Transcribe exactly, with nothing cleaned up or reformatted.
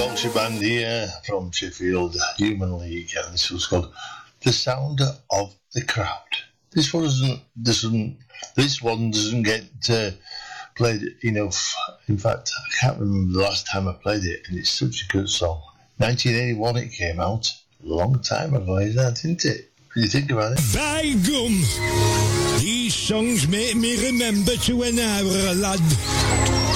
Yorkshire band here from Sheffield, Human League, and this was called "The Sound of the Crowd." This one doesn't, doesn't this one doesn't get uh, played enough. In fact, I can't remember the last time I played it, and it's such a good song. nineteen eighty-one it came out, a long time ago, isn't it? What do you think about it? By gum, these songs make me remember to when I were a lad.